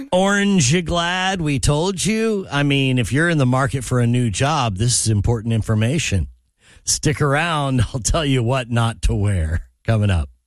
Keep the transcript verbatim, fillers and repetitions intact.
Orange, you glad we told you? I mean, if you're in the market for a new job, this is important information. Stick around. I'll tell you what not to wear coming up.